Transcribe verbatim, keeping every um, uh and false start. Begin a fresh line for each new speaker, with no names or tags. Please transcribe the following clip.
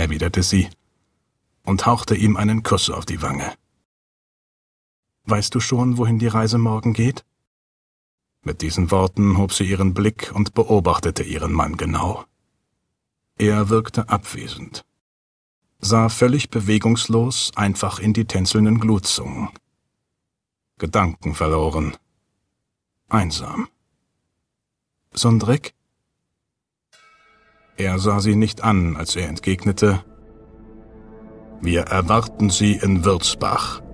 erwiderte sie und hauchte ihm einen Kuss auf die Wange. »Weißt du schon, wohin die Reise morgen geht?« Mit diesen Worten hob sie ihren Blick und beobachtete ihren Mann genau. Er wirkte abwesend, sah völlig bewegungslos einfach in die tänzelnden Glutzungen. Gedankenverloren, einsam. »Sondrik?« Er sah sie nicht an, als er entgegnete: »Wir erwarten Sie in Würzbach.«